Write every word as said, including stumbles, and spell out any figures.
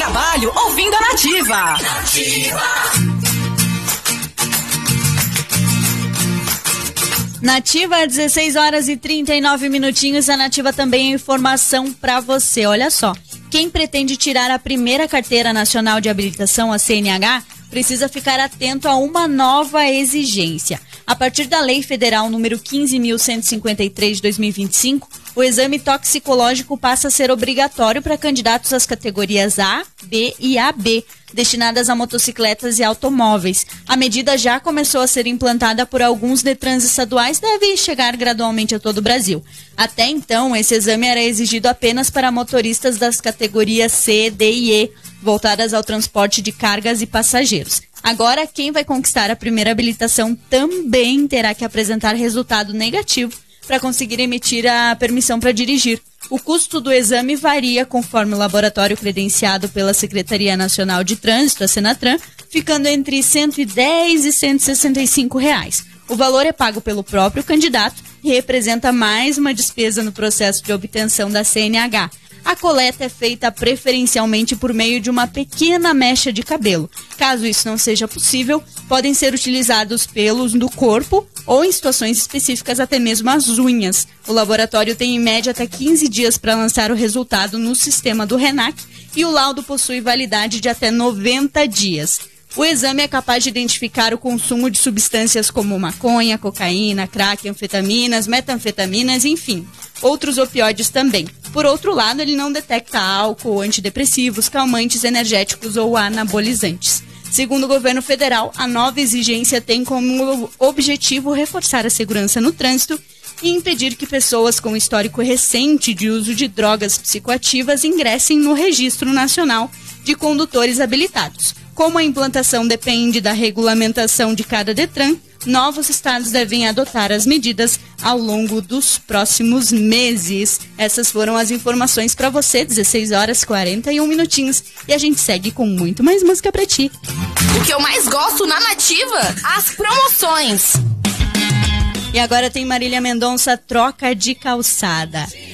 trabalho ouvindo a Nativa. Nativa. Nativa, dezesseis horas e trinta e nove minutinhos. A Nativa também é informação para você. Olha só, quem pretende tirar a primeira carteira nacional de habilitação, a C N H, precisa ficar atento a uma nova exigência. A partir da Lei Federal número quinze mil cento e cinquenta e três de dois mil e vinte e cinco, o exame toxicológico passa a ser obrigatório para candidatos às categorias A, B e A B, destinadas a motocicletas e automóveis. A medida já começou a ser implantada por alguns Detrans estaduais e deve chegar gradualmente a todo o Brasil. Até então, esse exame era exigido apenas para motoristas das categorias C, D e E, voltadas ao transporte de cargas e passageiros. Agora, quem vai conquistar a primeira habilitação também terá que apresentar resultado negativo para conseguir emitir a permissão para dirigir. O custo do exame varia conforme o laboratório credenciado pela Secretaria Nacional de Trânsito, a Senatran, ficando entre cento e dez e cento e sessenta e cinco reais. O valor é pago pelo próprio candidato e representa mais uma despesa no processo de obtenção da C N H. A coleta é feita preferencialmente por meio de uma pequena mecha de cabelo. Caso isso não seja possível, podem ser utilizados pelos do corpo ou, em situações específicas, até mesmo as unhas. O laboratório tem em média até quinze dias para lançar o resultado no sistema do RENAC e o laudo possui validade de até noventa dias. O exame é capaz de identificar o consumo de substâncias como maconha, cocaína, crack, anfetaminas, metanfetaminas, enfim, outros opioides também. Por outro lado, ele não detecta álcool, antidepressivos, calmantes energéticos ou anabolizantes. Segundo o governo federal, a nova exigência tem como objetivo reforçar a segurança no trânsito e impedir que pessoas com histórico recente de uso de drogas psicoativas ingressem no Registro Nacional de Condutores Habilitados. Como a implantação depende da regulamentação de cada Detran, novos estados devem adotar as medidas ao longo dos próximos meses. Essas foram as informações para você, dezesseis horas e quarenta e um minutinhos. E a gente segue com muito mais música para ti. O que eu mais gosto na Nativa? As promoções. E agora tem Marília Mendonça, Troca de Calçada.